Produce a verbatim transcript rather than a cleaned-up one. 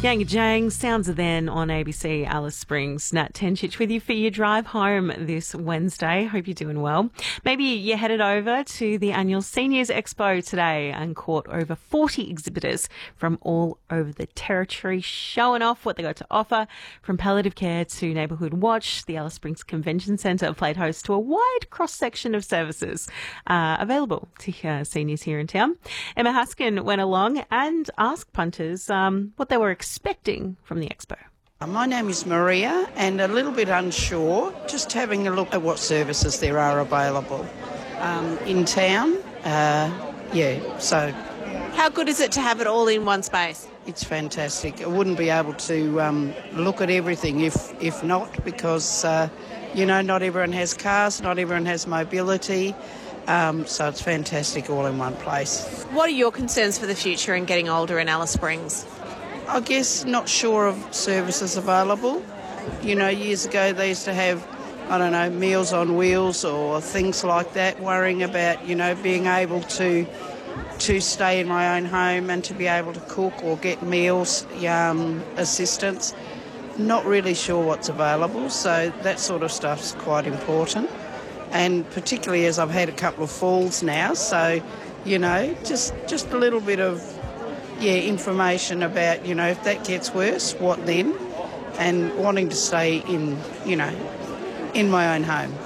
Yang sounds of then on A B C Alice Springs. Nat Tenchich with you for your drive home this Wednesday. Hope you're doing well. Maybe you headed over to the annual Seniors Expo today and caught over forty exhibitors from all over the territory showing off what they got to offer. From palliative care to neighbourhood watch, the Alice Springs Convention Centre played host to a wide cross-section of services uh, available to uh, seniors here in town. Emma Haskin went along and asked punters um, what they were expecting from the expo. My name is Maria, and a little bit unsure, just having a look at what services there are available um, in town. Uh, yeah, so How good is it to have it all in one space? it's fantastic. I wouldn't be able to um, look at everything if, if not, because, uh, you know, not everyone has cars, not everyone has mobility, um, so it's fantastic all in one place. What are your concerns for the future in getting older in Alice Springs? I guess not sure of services available. You know, years ago they used to have, I don't know, Meals on Wheels or things like that, worrying about, you know, being able to to stay in my own home and to be able to cook or get meals um, assistance. Not really sure what's available, so that sort of stuff's quite important. And particularly as I've had a couple of falls now, so, you know, just just a little bit of yeah, information about, you know, if that gets worse, what then? And wanting to stay in, you know, in my own home.